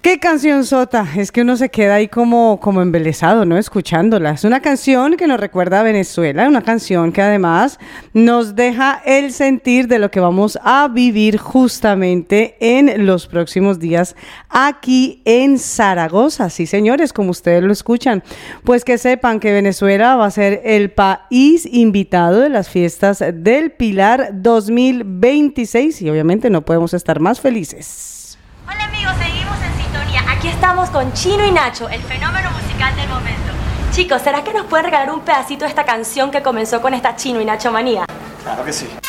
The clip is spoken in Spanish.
Qué canción sota, es que uno se queda ahí como embelesado, ¿no? Escuchándola. Es una canción que nos recuerda a Venezuela, una canción que además nos deja el sentir de lo que vamos a vivir justamente en los próximos días aquí en Zaragoza. Sí, señores, como ustedes lo escuchan. Pues que sepan que Venezuela va a ser el país invitado de las fiestas del Pilar 2026 y obviamente no podemos estar más felices. Hola amigos, seguimos en sintonía. Aquí estamos con Chino y Nacho, el fenómeno musical del momento. Chicos, ¿será que nos pueden regalar un pedacito de esta canción que comenzó con esta Chino y Nacho manía? Claro que sí.